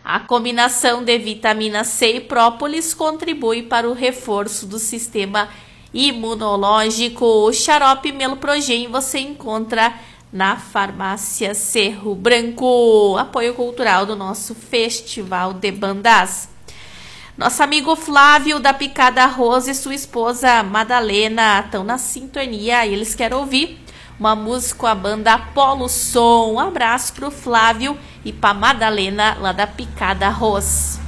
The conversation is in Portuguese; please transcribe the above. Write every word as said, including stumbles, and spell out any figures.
A combinação de vitamina C e própolis contribui para o reforço do sistema imunológico. O xarope Meloprogen você encontra na farmácia Cerro Branco. Apoio cultural do nosso Festival de Bandas. Nosso amigo Flávio da Picada Arroz e sua esposa Madalena estão na sintonia. Eles querem ouvir uma música com a banda Polo Som. Um abraço pro Flávio e pra Madalena lá da Picada Arroz.